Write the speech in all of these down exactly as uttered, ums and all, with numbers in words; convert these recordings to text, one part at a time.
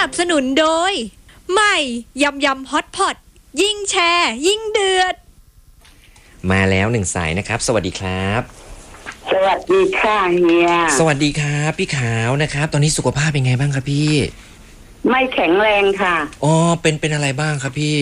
นับสนุนโดยใหม่ยำยำฮอตพอตยิ่งแชร์ยิ่งเดือดมาแล้วหนึ่งสายนะครับสวัสดีครับสวัสดีค่ะเฮียสวัสดีครับพี่ขาวนะครับตอนนี้สุขภาพเป็นไงบ้างครับพี่ไม่แข็งแรงค่ะอ๋อเป็นเป็นอะไรบ้างครับพี่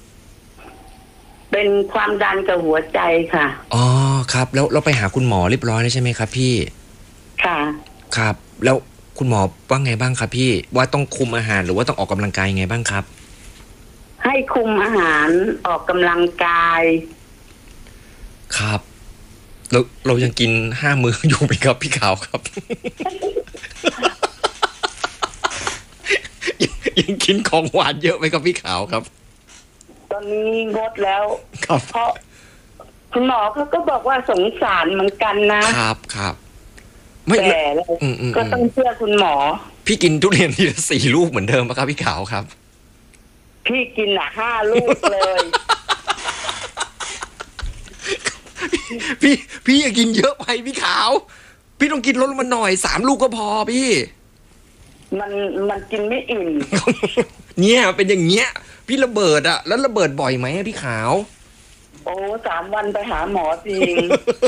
เป็นความดันกับหัวใจค่ะอ๋อครับแล้วเราไปหาคุณหมอเรียบร้อยแล้วใช่ไหมครับพี่ค่ะครับแล้วคุณหมอว่าไงบ้างครับพี่ว่าต้องคุมอาหารหรือว่าต้องออกกำลังกายยังไงบ้างครับให้คุมอาหารออกกำลังกายครับเราเรายังกินห้ามื้ออยู่ไหมครับพี่ขาวครับ ยังยังกินของหวานเยอะไหมครับพี่ขาวครับตอนนี้งดแล้วครับเพราะคุณหมอเขาก็บอกว่าสงสารเหมือนกันนะครับครับแต่เราก็ต้องเชื่อคุณหมอพี่กินทุเรียนทีละสี่ลูกเหมือนเดิมไหมครับพี่ขาวครับพี่กินอ่ะห้าลูกเลยพี่พี่อย่ากินเยอะไปพี่ขาวพี่ต้องกินลดลงมาหน่อยสามลูกก็พอพี่มันมันกินไม่อิ่มเนี่ยเป็นอย่างเงี้ยพี่ระเบิดอะแล้วระเบิดบ่อยไหมพี่ขาวโอ้สามวันไปหาหมอจริง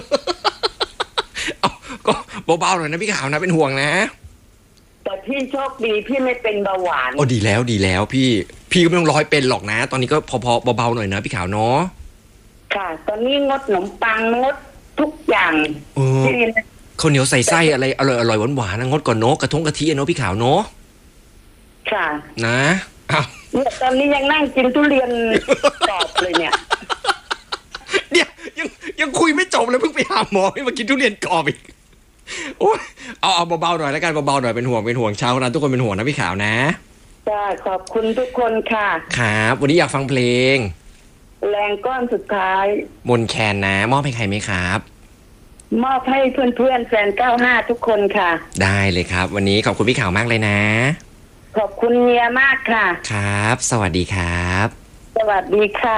เอาก็เบาๆหน่อยนะพี่ขาวนะเป็นห่วงนะแต่พี่โชคดีพี่ไม่เป็นเบาหวานโอ้ดีแล้วดีแล้วพี่พี่ก็ไม่ต้องร้อยเป็นหรอกนะตอนนี้ก็พอๆเบาๆหน่อยนะพี่ขาวเนาะค่ะตอนนี้งดขนมปังงดทุกอย่างที่ข้าวเหนียวใส่ไส้อะไรอร่อยอร่อยหวานๆนะงดก่อนเนาะกระทงกะทิเนาะพี่ขาวเนาะค่ะนะอ้าวเนี่ยตอนนี้ยังนั่งกินทุเรียนกรอบเลยเนี่ยเนี่ยยังยังคุยไม่จบเลยเพิ่งไปหาหมอให้มากินทุเรียนกรอบอีกโอ้ยเอาเอาเบาๆหน่อยแล้วกันเบาๆหน่อยเป็นห่วงเป็นห่วงชาวนั้นทุกคนเป็นห่วงนะพี่ขาวนะจ้าขอบคุณทุกคนค่ะครับวันนี้อยากฟังเพลงแรงก้อนสุดท้ายมนแคนนะมอบให้ใครไหมครับมอบให้เพื่อนๆแฟนเก้าห้าทุกคนค่ะได้เลยครับวันนี้ขอบคุณพี่ขาวมากเลยนะขอบคุณเมียมากค่ะครับสวัสดีครับสวัสดีค่ะ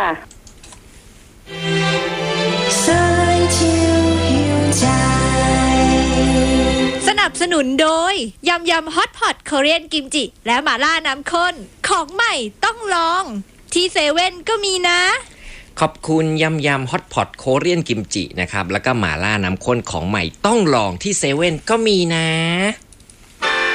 สนับสนุนโดยยำยำฮอตพอตเกาหลีกิมจิและหม่าล่าน้ำข้นของใหม่ต้องลองที่เซเว่นก็มีนะขอบคุณยำยำฮอตพอตโคเรียนกิมจินะครับแล้วก็หม่าล่าน้ำข้นของใหม่ต้องลองที่เซเว่นก็มีนะ